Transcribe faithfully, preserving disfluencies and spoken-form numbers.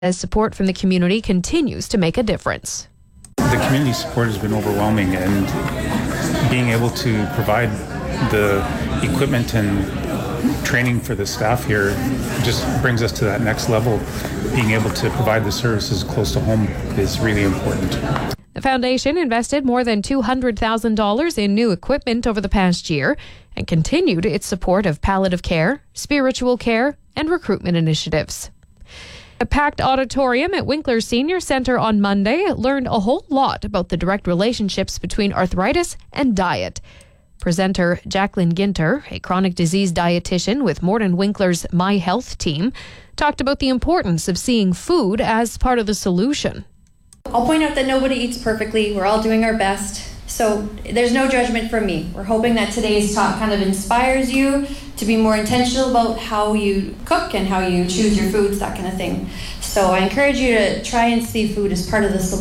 As support from the community continues to make a difference. The community support has been overwhelming, and being able to provide the equipment and training for the staff here just brings us to that next level. Being able to provide the services close to home is really important. The foundation invested more than two hundred thousand dollars in new equipment over the past year and continued its support of palliative care, spiritual care, and recruitment initiatives. A packed auditorium at Winkler Senior Centre on Monday learned a whole lot about the direct relationships between arthritis and diet. Presenter Jacqueline Ginter, a chronic disease dietitian with Morton Winkler's My Health team, talked about the importance of seeing food as part of the solution. I'll point out that nobody eats perfectly. We're all doing our best. So there's no judgment from me. We're hoping that today's talk kind of inspires you to be more intentional about how you cook and how you choose your foods, that kind of thing. So I encourage you to try and see food as part of the solution.